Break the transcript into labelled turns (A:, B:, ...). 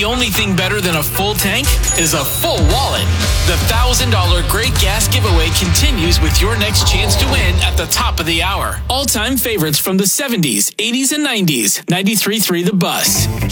A: the only thing better than a full tank is a full wallet. The $1,000 Great Gas Giveaway continues with your next chance to win at the top of the hour. All-time favorites from the 70s, 80s, and 90s. 93.3 The Bus.